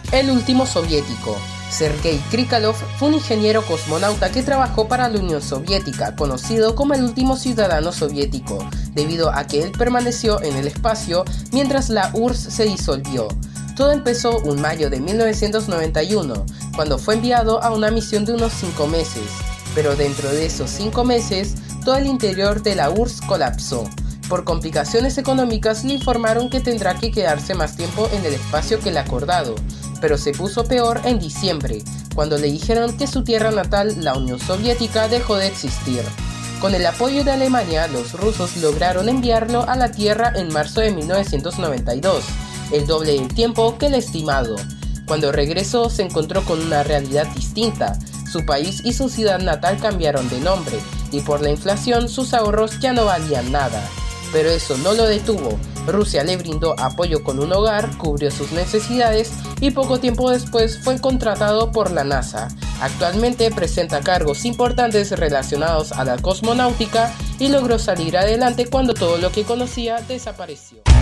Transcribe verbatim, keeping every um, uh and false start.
El último soviético. Sergei Krikalev fue un ingeniero cosmonauta que trabajó para la Unión Soviética, conocido como el último ciudadano soviético, debido a que él permaneció en el espacio mientras la U R S S se disolvió. Todo empezó un mayo de mil novecientos noventa y uno, cuando fue enviado a una misión de unos cinco meses, pero dentro de esos cinco meses, todo el interior de la U R S S colapsó. Por complicaciones económicas le informaron que tendrá que quedarse más tiempo en el espacio que el acordado, pero se puso peor en diciembre, cuando le dijeron que su tierra natal, la Unión Soviética, dejó de existir. Con el apoyo de Alemania, los rusos lograron enviarlo a la Tierra en marzo de mil novecientos noventa y dos, el doble del tiempo que el estimado. Cuando regresó se encontró con una realidad distinta. Su país y su ciudad natal cambiaron de nombre, y por la inflación sus ahorros ya no valían nada. Pero eso no lo detuvo. Rusia le brindó apoyo con un hogar, cubrió sus necesidades y poco tiempo después fue contratado por la NASA. Actualmente presenta cargos importantes relacionados a la cosmonáutica y logró salir adelante cuando todo lo que conocía desapareció.